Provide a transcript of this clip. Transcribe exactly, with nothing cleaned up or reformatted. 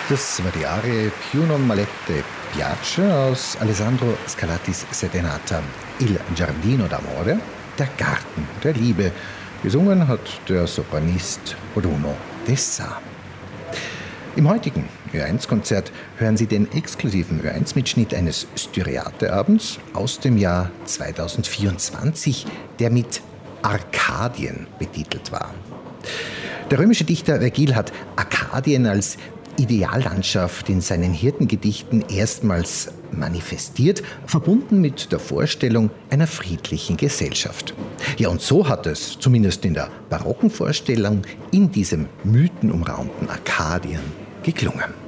Das war die Arie Più non mallette piace aus Alessandro Scarlattis Serenata Il giardino d'amore, der Garten der Liebe. Gesungen hat der Sopranist Bruno Dessart. Im heutigen Ö eins Konzert hören Sie den exklusiven Ö eins Mitschnitt eines Styriate-Abends aus dem Jahr zweitausendvierundzwanzig, der mit Arkadien betitelt war. Der römische Dichter Vergil hat Arkadien als Ideallandschaft in seinen Hirtengedichten erstmals manifestiert, verbunden mit der Vorstellung einer friedlichen Gesellschaft. Ja, und so hat es, zumindest in der barocken Vorstellung, in diesem mythenumraumten Arkadien geklungen.